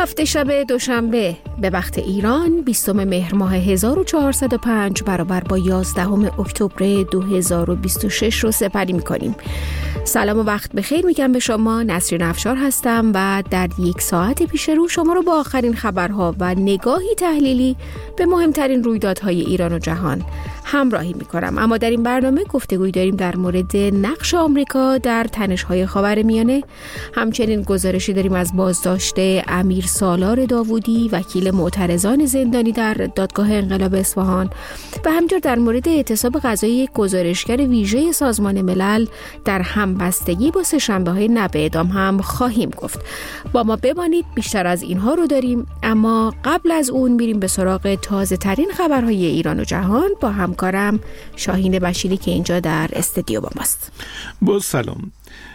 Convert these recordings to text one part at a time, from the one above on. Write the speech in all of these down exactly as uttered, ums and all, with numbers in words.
هفته شب دوشنبه به وقت ایران بیستم مهر ماه هزار و چهارصد و پنج برابر با یازدهم اکتبر دو هزار و بیست و شش رو سپری می‌کنیم. سلام و وقت بخیر میگم به شما. نسرین افشار هستم و در یک ساعت پیش رو شما رو با آخرین خبرها و نگاهی تحلیلی به مهمترین رویدادهای ایران و جهان همراهی میکنم. اما در این برنامه گفتگوی داریم در مورد نقش آمریکا در تنش‌های خاورمیانه. همچنین گزارشی داریم از بازداشت امیر سالار داوودی، وکیل معترضان زندانی در دادگاه انقلاب اصفهان، و همینطور در مورد اعتصاب قضایی یک گزارشگر ویژه سازمان ملل در همبستگی با سه‌شنبه‌های نه به اعدام هم خواهیم گفت. با ما بمانید، بیشتر از اینها رو داریم. اما قبل از اون میریم به سراغ تازه ترین خبرهای ایران و جهان با همکارم شاهین بشیری که اینجا در استودیو با ماست. با سلام.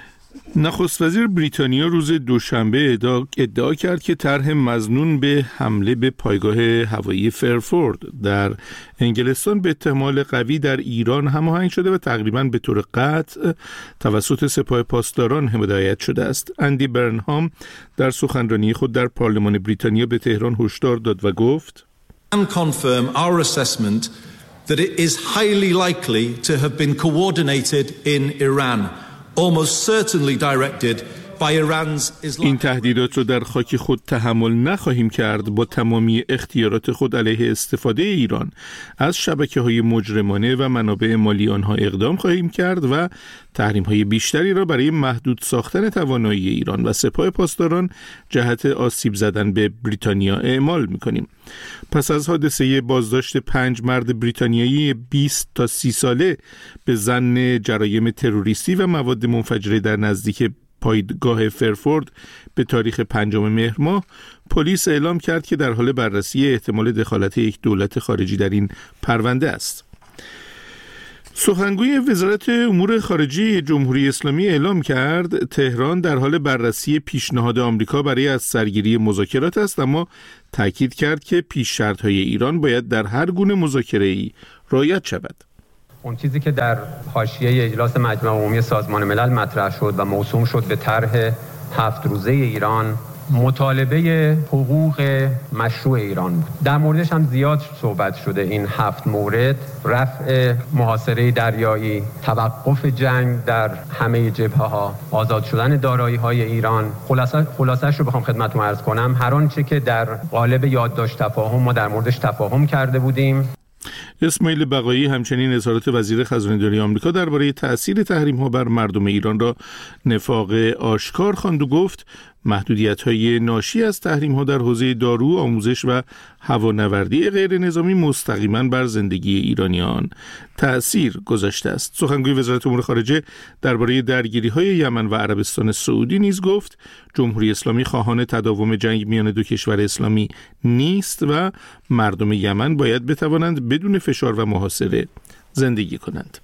نخست وزیر بریتانیا روز دوشنبه ادعا, ادعا کرد که طرح مظنون به حمله به پایگاه هوایی فرفورد در انگلستان به احتمال قوی در ایران هماهنگ شده و تقریباً به طور قطع توسط سپاه پاسداران هدایت شده است. اندی برنهام در سخنرانی خود در پارلمان بریتانیا به تهران هشدار داد و گفت: I can confirm our assessment that it is highly likely to have been coordinated in Iran. Almost certainly directed by Iran's Islamic. این تهدیدات رو در خاک خود تحمل نخواهیم کرد. با تمامی اختیارات خود علیه استفاده ایران از شبکه‌های مجرمانه و منابع مالی آنها اقدام خواهیم کرد و تحریم‌های بیشتری را برای محدود ساختن توانایی ایران و سپاه پاسداران جهت آسیب زدن به بریتانیا اعمال می‌کنیم. پس از حادثه بازداشت پنج مرد بریتانیایی بیست تا سی ساله به ظن جرایم تروریستی و مواد منفجره در نزدیک پایگاه فرفورد به تاریخ پنجم مهر ماه، پلیس اعلام کرد که در حال بررسی احتمال دخالت یک دولت خارجی در این پرونده است. سخنگوی وزارت امور خارجه جمهوری اسلامی اعلام کرد تهران در حال بررسی پیشنهاد آمریکا برای از سرگیری مذاکرات است، اما تاکید کرد که پیش شرط‌های ایران باید در هر گونه مذاکره‌ای رعایت شود. اون چیزی که در حاشیه اجلاس مجمع عمومی سازمان ملل مطرح شد و موسوم شد به طرح هفت روزه ایران، مطالبه حقوق مشروع ایران بود. در موردش هم زیاد صحبت شده. این هفت مورد: رفع محاصره دریایی، توقف جنگ در همه جبهه‌ها، آزاد شدن دارایی‌های ایران. خلاصه خلاصه‌اش رو بخوام خدمتتون عرض کنم، هر آنچه که در قالب یادداشت تفاهم ما در موردش تفاهم کرده بودیم. اسماعیل بقایی همچنین اظهارات وزیر خزانه‌داری آمریکا درباره تأثیر تحریم‌ها بر مردم ایران را نفاق آشکار خواند و گفت محدودیت‌های ناشی از تحریم‌ها در حوزه دارو، آموزش و هوانوردی غیر نظامی مستقیما بر زندگی ایرانیان تأثیر گذاشته است. سخنگوی وزارت امور خارجه درباره درگیری‌های یمن و عربستان سعودی نیز گفت جمهوری اسلامی خواهان تداوم جنگ میان دو کشور اسلامی نیست و مردم یمن باید بتوانند بدون فشار و محاصره زندگی کنند.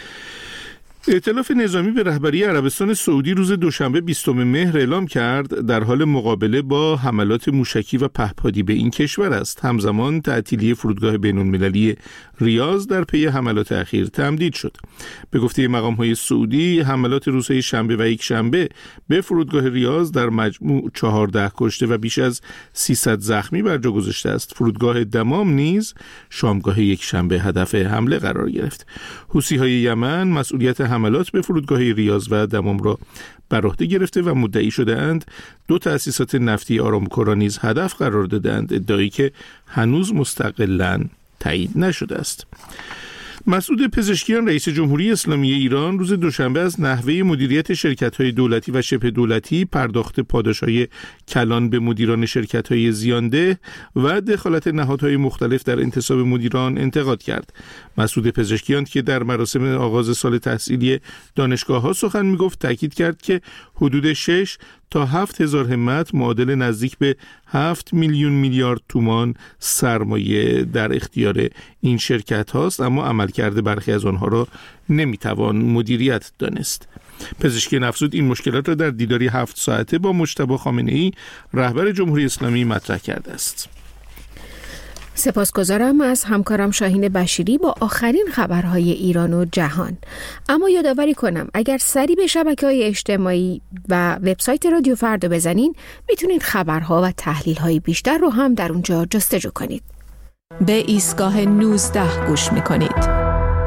ائتلاف نظامی به رهبری عربستان سعودی روز دوشنبه بیستم مهر اعلام کرد در حال مقابله با حملات موشکی و پهپادی به این کشور است. همزمان تعطیلی فرودگاه بین‌المللی ریاض در پی حملات اخیر تمدید شد. به گفته مقام‌های سعودی، حملات روزهای شنبه و یک شنبه به فرودگاه ریاض در مجموع چهارده کشته و بیش از سیصد زخمی بر جا گذاشته است. فرودگاه دمام نیز شامگاه یک شنبه هدف حمله قرار گرفت. حوثی‌های یمن مسئولیت حملات به فرودگاه ریاض و دمام را بر عهده گرفته و مدعی شده اند دو تأسیسات نفتی آرامکو را نیز هدف قرار دادند، ادعایی که هنوز مستقلاً تایید نشده است. مسعود پزشکیان رئیس جمهوری اسلامی ایران روز دوشنبه از نحوه مدیریت شرکت‌های دولتی و شبه دولتی، پرداخت پاداش‌های کلان به مدیران شرکت‌های زیانده و دخالت نهادهای مختلف در انتصاب مدیران انتقاد کرد. مسعود پزشکیان که در مراسم آغاز سال تحصیلی دانشگاه‌ها سخن می‌گفت، تاکید کرد که حدود شش تا هفت هزار همت معادل نزدیک به هفت میلیون میلیارد تومان سرمایه در اختیار این شرکت هاست، اما عملکرد برخی از آنها را نمیتوان مدیریت دانست. پزشکی افزود این مشکلات را در دیداری هفت ساعته با مجتبی خامنه‌ای رهبر جمهوری اسلامی مطرح کرده است. سپاسگزارم از همکارم شاهین بشیری با آخرین خبرهای ایران و جهان. اما یادآوری کنم اگر سری به شبکه‌های اجتماعی و وبسایت رادیو فردا بزنین میتونید خبرها و تحلیل‌های بیشتر رو هم در اونجا جستجو کنید. به ایستگاه نوزده گوش میکنید.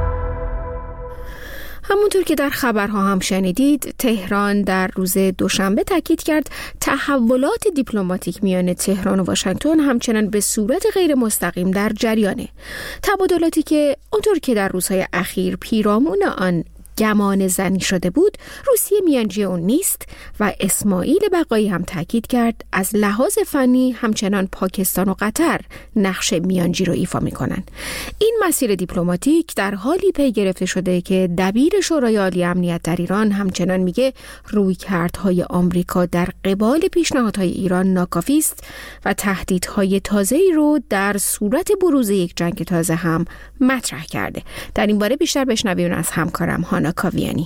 همونطور که در خبرها هم شنیدید، تهران در روز دوشنبه تاکید کرد تحولات دیپلماتیک میان تهران و واشنگتن همچنان به صورت غیر مستقیم در جریانه. تبادلاتی که اونطور که در روزهای اخیر پیرامون آن گمان زنی شده بود، روسیه میانجی اون نیست و اسماعیل بقایی هم تاکید کرد از لحاظ فنی همچنان پاکستان و قطر نقش میانجی رو ایفا میکنن. این مسیر دیپلماتیک در حالی پی گرفته شده که دبیر شورای عالی امنیت در ایران همچنان میگه رویکردهای آمریکا در قبال پیشنهادهای ایران ناکافی است و تهدیدهای تازه‌ای رو در صورت بروز یک جنگ تازه هم مطرح کرده. در این باره بیشتر بشنویم از همکارم هانا کاویانی.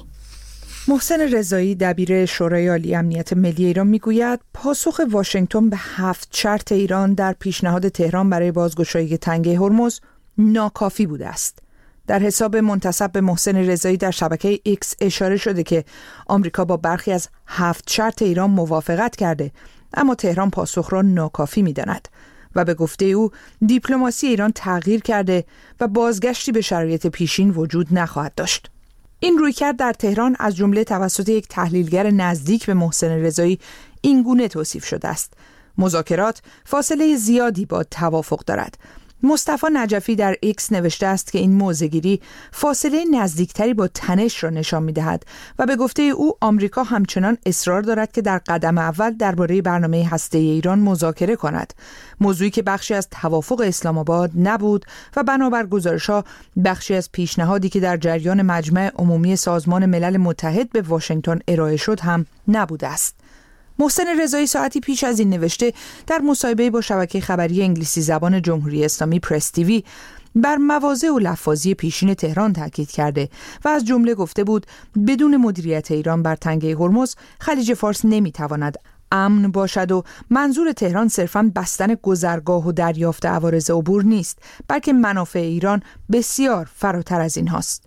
محسن رضایی دبیر شورای عالی امنیت ملی ایران میگوید پاسخ واشنگتن به هفت شرط ایران در پیشنهاد تهران برای بازگشایی تنگه هرمز ناکافی بوده است. در حساب منتسب به محسن رضایی در شبکه ایکس اشاره شده که آمریکا با برخی از هفت شرط ایران موافقت کرده، اما تهران پاسخ را ناکافی می‌داند و به گفته او دیپلماسی ایران تغییر کرده و بازگشتی به شرایط پیشین وجود نخواهد داشت. این رویکرد در تهران از جمله توسط یک تحلیلگر نزدیک به محسن رضایی این گونه توصیف شده است: مذاکرات فاصله زیادی با توافق دارد. مصطفی نجفی در ایکس نوشته است که این موضع‌گیری فاصله نزدیکتری با تنش را نشان می‌دهد و به گفته او آمریکا همچنان اصرار دارد که در قدم اول درباره برنامه هسته‌ای ایران مذاکره کند، موضوعی که بخشی از توافق اسلام آباد نبود و بنابر گزارش‌ها بخشی از پیشنهادی که در جریان مجمع عمومی سازمان ملل متحد به واشنگتن ارائه شد هم نبوده است. محسن رضایی ساعتی پیش از این نوشته در مصاحبه با شبکه خبری انگلیسی زبان جمهوری اسلامی پرس تیوی بر مواضع و لفاظی پیشین تهران تاکید کرده و از جمله گفته بود بدون مدیریت ایران بر تنگه هرمز خلیج فارس نمیتواند امن باشد و منظور تهران صرفاً بستن گذرگاه و دریافت عوارض عبور نیست، بلکه منافع ایران بسیار فراتر از این هاست.